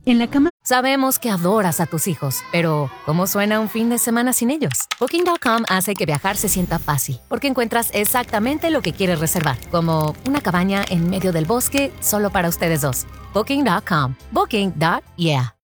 En la cama. Sabemos que adoras a tus hijos, pero ¿cómo suena un fin de semana sin ellos? Booking.com hace que viajar se sienta fácil, porque encuentras exactamente lo que quieres reservar, como una cabaña en medio del bosque solo para ustedes dos. Booking.com. Booking.yeah.